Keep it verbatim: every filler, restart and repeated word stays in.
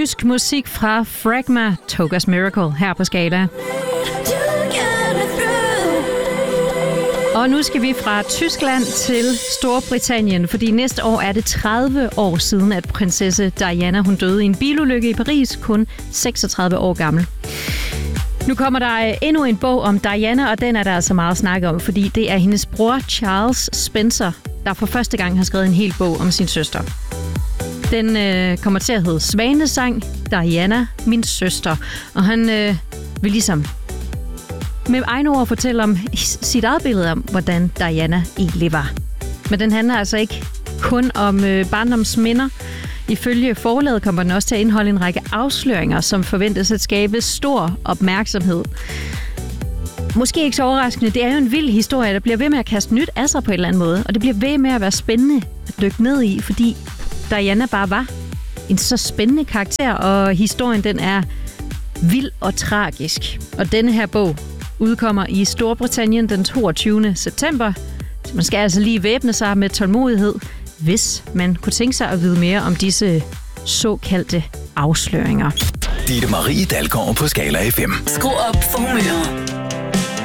jysk musik fra Fragma, Toga's Miracle, her på Skala. Og nu skal vi fra Tyskland til Storbritannien, fordi næste år er det tredive år siden, at prinsesse Diana hun døde i en bilulykke i Paris, kun seksogtredive år gammel. Nu kommer der endnu en bog om Diana, og den er der altså meget at snakke om, fordi det er hendes bror Charles Spencer, der for første gang har skrevet en hel bog om sin søster. Den øh, kommer til at hedde Svanesang, Diana, min søster, og han øh, vil ligesom med egne ord fortælle om sit eget billede om, hvordan Diana egentlig var. Men den handler altså ikke kun om øh, barndomsminder. Ifølge forlaget kommer den også til at indeholde en række afsløringer, som forventes at skabe stor opmærksomhed. Måske ikke så overraskende, det er jo en vild historie, der bliver ved med at kaste nyt af sig på en eller anden måde, og det bliver ved med at være spændende at dykke ned i, fordi Diana bare var en så spændende karakter, og historien den er vild og tragisk. Og denne her bog udkommer i Storbritannien den toogtyvende september. Så man skal altså lige væbne sig med tålmodighed, hvis man kunne tænke sig at vide mere om disse såkaldte afsløringer. Ditte Marie Dalgaard på Skala F M. Skru op for humøret.